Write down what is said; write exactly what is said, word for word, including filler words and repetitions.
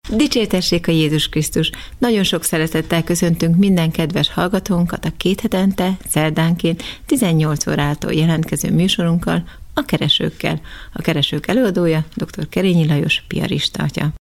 Dicsértessék a Jézus Krisztus! Nagyon sok szeretettel köszöntünk minden kedves hallgatónkat a két hetente, szerdánként tizennyolc órától jelentkező műsorunkkal, a Keresőkkel. A Keresők előadója dr. Kerényi Lajos, piarista atya.